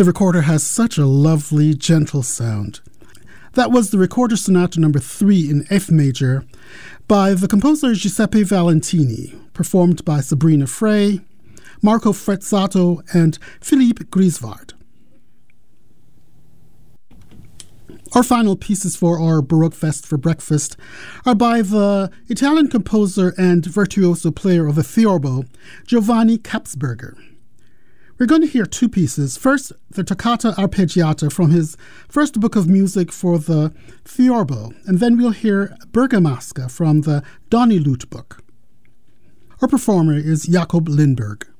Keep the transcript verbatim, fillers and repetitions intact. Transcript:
The recorder has such a lovely, gentle sound. That was the Recorder Sonata number three in F major by the composer Giuseppe Valentini, performed by Sabrina Frey, Marco Frezzato, and Philippe Grisvard. Our final pieces for our Baroque Fest for breakfast are by the Italian composer and virtuoso player of the theorbo, Giovanni Kapsberger. We're going to hear two pieces. First, the Toccata Arpeggiata from his first book of music for the theorbo, and then we'll hear Bergamasca from the Donny Lute book. Our performer is Jakob Lindberg.